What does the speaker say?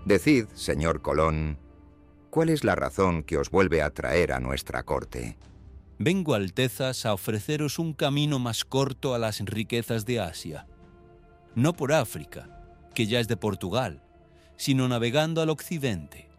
Decid, señor Colón, ¿cuál es la razón que os vuelve a traer a nuestra corte? Vengo, Altezas, a ofreceros un camino más corto a las riquezas de Asia. No por África, que ya es de Portugal, sino navegando al occidente,